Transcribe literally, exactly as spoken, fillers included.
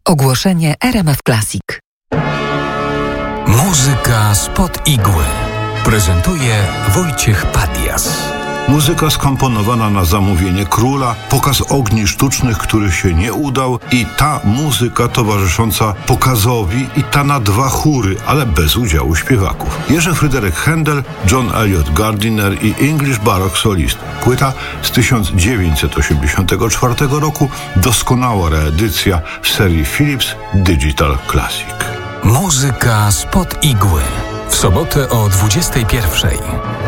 Ogłoszenie R M F Classic. Muzyka spod igły prezentuje Wojciech Padias. Muzyka skomponowana na zamówienie króla, pokaz ogni sztucznych, który się nie udał, i ta muzyka towarzysząca pokazowi, i ta na dwa chóry, ale bez udziału śpiewaków. Jerzy Fryderyk Händel, John Eliot Gardiner i English Baroque Solist. Płyta z tysiąc dziewięćset osiemdziesiątego czwartego roku, doskonała reedycja w serii Philips Digital Classic. Muzyka spod igły w sobotę o dwudziestej pierwszej.